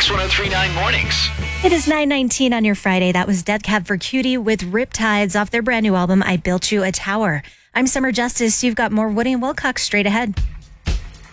Mix 1039 Mornings. It is 9:19 on your Friday. That was Death Cab for Cutie with Riptides off their brand new album, I Built You a Tower. I'm Summer Justice. You've got more Woody and Wilcox straight ahead.